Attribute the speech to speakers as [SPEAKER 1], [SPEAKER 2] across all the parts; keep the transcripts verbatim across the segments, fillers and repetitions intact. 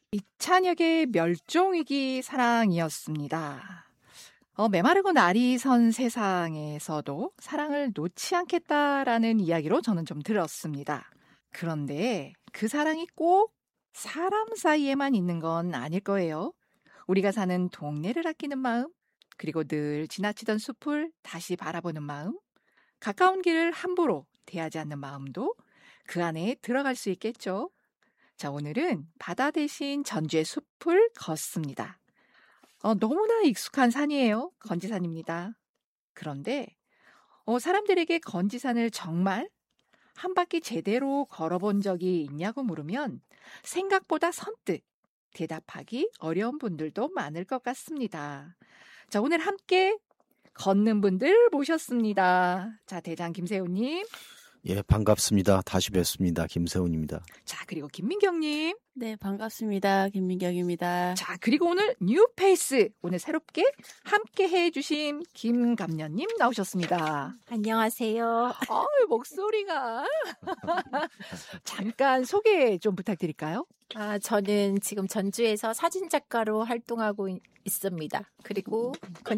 [SPEAKER 1] 이찬혁의 멸종위기 사랑이었습니다. 어, 메마르고 날이 선 세상에서도 사랑을 놓지 않겠다라는 이야기로 저는 좀 들었습니다. 그런데 그 사랑이 꼭 사람 사이에만 있는 건 아닐 거예요. 우리가 사는 동네를 아끼는 마음, 그리고 늘 지나치던 숲을 다시 바라보는 마음, 가까운 길을 함부로 대하지 않는 마음도 그 안에 들어갈 수 있겠죠. 자, 오늘은 바다 대신 전주의 숲을 걷습니다. 어, 너무나 익숙한 산이에요. 건지산입니다. 그런데 어, 사람들에게 건지산을 정말 한 바퀴 제대로 걸어본 적이 있냐고 물으면 생각보다 선뜻 대답하기 어려운 분들도 많을 것 같습니다. 자, 오늘 함께 걷는 분들 모셨습니다. 자, 대장 김세훈님.
[SPEAKER 2] 예, 반갑습니다. 다시 뵙습니다. 김세훈입니다.
[SPEAKER 1] 자, 그리고 김민경님.
[SPEAKER 3] 네, 반갑습니다. 김민경입니다.
[SPEAKER 1] 자, 그리고 오늘 뉴페이스, 오늘 새롭게 함께 해주신 김감년님 나오셨습니다.
[SPEAKER 4] 안녕하세요.
[SPEAKER 1] 어, 목소리가. 잠깐 소개 좀 부탁드릴까요?
[SPEAKER 4] 아, 저는 지금 전주에서 사진작가로 활동하고 있습니다. 그리고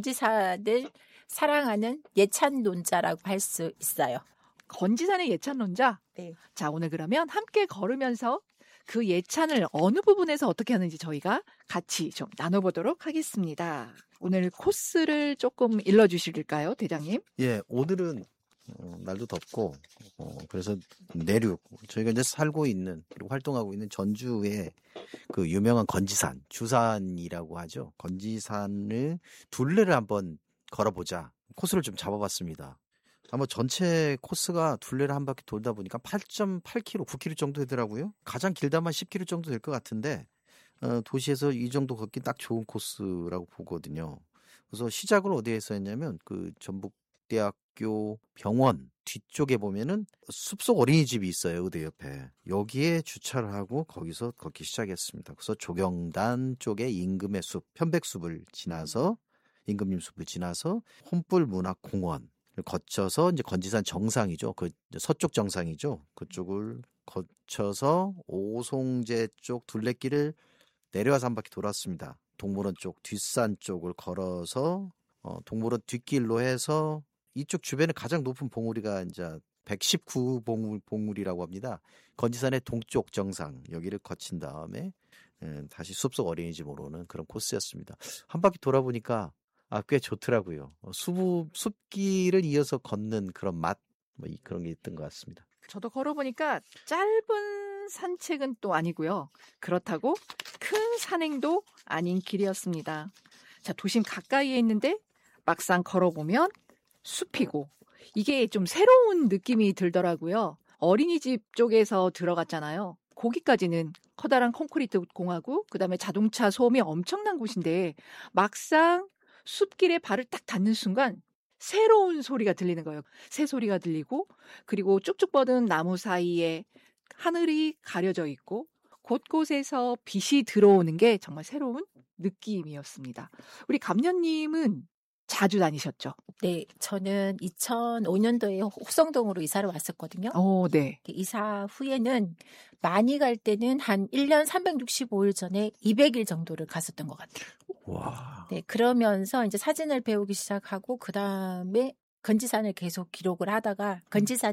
[SPEAKER 4] 건지산을 사랑하는 예찬론자라고 할 수 있어요.
[SPEAKER 1] 건지산의 예찬론자?
[SPEAKER 4] 네.
[SPEAKER 1] 자, 오늘 그러면 함께 걸으면서 그 예찬을 어느 부분에서 어떻게 하는지 저희가 같이 좀 나눠보도록 하겠습니다. 오늘 코스를 조금 일러주실까요, 대장님?
[SPEAKER 2] 예, 오늘은 어, 날도 덥고 어, 그래서 내륙, 저희가 이제 살고 있는 그리고 활동하고 있는 전주의 그 유명한 건지산, 주산이라고 하죠. 건지산을 둘레를 한번 걸어보자. 코스를 좀 잡아봤습니다. 아마 전체 코스가 둘레를 한 바퀴 돌다 보니까 팔 점 팔 킬로미터, 구 킬로미터 정도 되더라고요. 가장 길다만 십 킬로미터 정도 될 것 같은데 어, 도시에서 이 정도 걷기 딱 좋은 코스라고 보거든요. 그래서 시작을 어디에서 했냐면 그 전북대학교 병원 뒤쪽에 보면은 숲속 어린이집이 있어요. 의대 옆에. 여기에 주차를 하고 거기서 걷기 시작했습니다. 그래서 조경단 쪽에 임금의 숲, 편백숲을 지나서 임금님 숲을 지나서 혼불문화공원 거쳐서 이제 건지산 정상이죠. 그 서쪽 정상이죠. 그쪽을 거쳐서 오송제 쪽 둘레길을 내려와서 한 바퀴 돌았습니다. 동물원 쪽 뒷산 쪽을 걸어서 어, 동물원 뒷길로 해서 이쪽 주변에 가장 높은 봉우리가 이제 백십구 봉우리, 봉우리라고 합니다. 건지산의 동쪽 정상 여기를 거친 다음에 예, 다시 숲속 어린이집으로 오는 그런 코스였습니다. 한 바퀴 돌아보니까 아, 꽤 좋더라고요. 숲, 숲길을 이어서 걷는 그런 맛, 뭐, 그런 게 있던 것 같습니다.
[SPEAKER 1] 저도 걸어보니까 짧은 산책은 또 아니고요. 그렇다고 큰 산행도 아닌 길이었습니다. 자, 도심 가까이에 있는데 막상 걸어보면 숲이고 이게 좀 새로운 느낌이 들더라고요. 어린이집 쪽에서 들어갔잖아요. 거기까지는 커다란 콘크리트 공하고 그다음에 자동차 소음이 엄청난 곳인데 막상 숲길에 발을 딱 닿는 순간 새로운 소리가 들리는 거예요. 새 소리가 들리고 그리고 쭉쭉 뻗은 나무 사이에 하늘이 가려져 있고 곳곳에서 빛이 들어오는 게 정말 새로운 느낌이었습니다. 우리 감년님은 자주 다니셨죠?
[SPEAKER 4] 네, 저는 이천오 년도에 혹성동으로 이사를 왔었거든요.
[SPEAKER 1] 오, 네.
[SPEAKER 4] 이사 후에는 많이 갈 때는 한 일 년 삼백육십오 일 전에 이백 일 정도를 갔었던 것 같아요.
[SPEAKER 2] 와.
[SPEAKER 4] 네, 그러면서 이제 사진을 배우기 시작하고 그 다음에 건지산을 계속 기록을 하다가 건지산